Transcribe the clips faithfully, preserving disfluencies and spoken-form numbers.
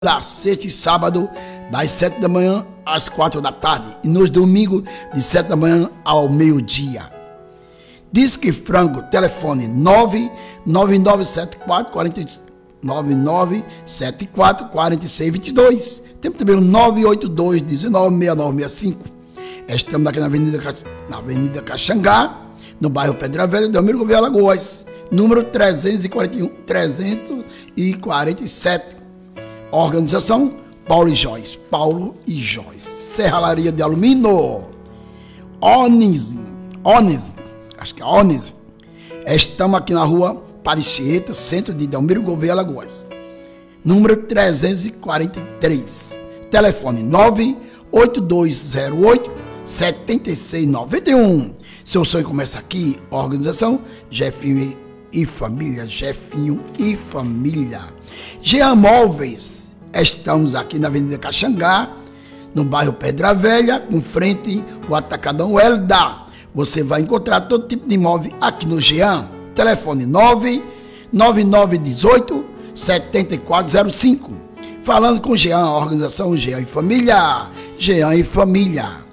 da sexta e sábado, das sete da manhã às quatro da tarde, e nos domingos, de sete da manhã ao meio-dia. Disque Frango, telefone nove nove nove sete quatro quatro nove nove sete quatro quatro seis dois dois. Temos também o nove oito dois um nove seis nove seis cinco. Estamos aqui na Avenida, na Avenida Caxangá, no bairro Pedra Velha, Delmiro Gouveia, Alagoas, número trezentos e quarenta e um, trezentos e quarenta e sete. Organização Paulo e Joyce, Paulo e Joyce. Serralaria de Alumínio, Onis, Onis, acho que é Onis. Estamos aqui na rua Parichieta, centro de Delmiro Gouveia, Alagoas, número trezentos e quarenta e três. Telefone nove oito dois zero oito sete seis nove um. Seu sonho começa aqui. Organização Jefinho e Família, Jefinho e Família. Jean Móveis, estamos aqui na Avenida Caxangá, no bairro Pedra Velha, com frente ao Atacadão Elda. Você vai encontrar todo tipo de imóvel aqui no Jean. Telefone nove nove nove um oito sete quatro zero cinco. Falando com Jean, organização Jean e Família, Jean e Família.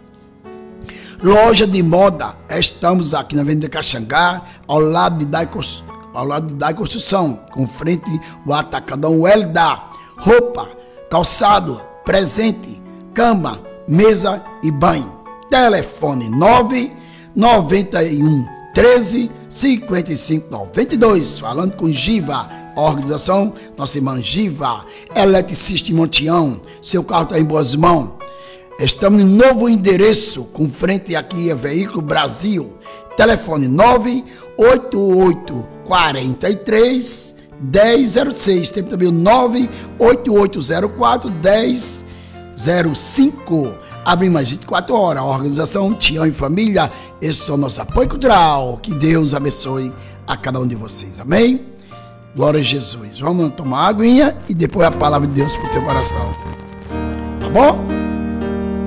Loja de moda, estamos aqui na Avenida Caxangá, ao lado de Daicos, ao lado de Dai Construção, com frente ao Atacadão Elda. Roupa, calçado, presente, cama, mesa e banho. Telefone nove nove um treze cinquenta e cinco noventa e dois. Falando com Giva, organização nossa irmã Giva, eletricista em Montião. Seu carro está em boas mãos. Estamos em novo endereço, com frente aqui a Veículo Brasil. Telefone nove oito oito quatro três um zero zero seis. Tem também o nove oito oito zero quatro um zero zero cinco. Abre mais vinte e quatro horas. A organização Tião e Família. Esse é o nosso apoio cultural. Que Deus abençoe a cada um de vocês. Amém? Glória a Jesus. Vamos tomar uma aguinha e depois a palavra de Deus para o teu coração. Tá bom?